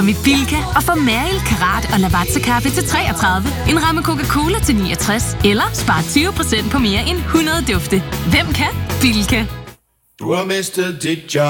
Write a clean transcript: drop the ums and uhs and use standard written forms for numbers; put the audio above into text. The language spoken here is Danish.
i Bilka og få Mariel, Karat og Lavazza-kaffe til 33, en ramme Coca-Cola til 69, eller spar 20% på mere end 100 dufte. Hvem kan? Bilka. Du har mistet dit job.